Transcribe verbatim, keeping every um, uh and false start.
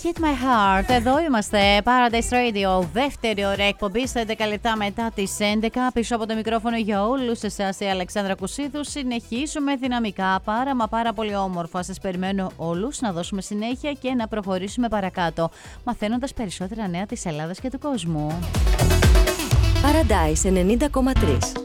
Hit My Heart. Εδώ είμαστε, Paradise Radio, δεύτερη ώρα εκπομπή στα έντεκα λεπτά μετά τις έντεκα. Πίσω από το μικρόφωνο για όλους εσάς η Αλεξάνδρα Κουσίδου. Συνεχίζουμε δυναμικά, πάρα μα πάρα πολύ όμορφα. Σας περιμένω όλους να δώσουμε συνέχεια και να προχωρήσουμε παρακάτω, μαθαίνοντας περισσότερα νέα της Ελλάδας και του κόσμου. Paradise ενενήντα κόμμα τρία.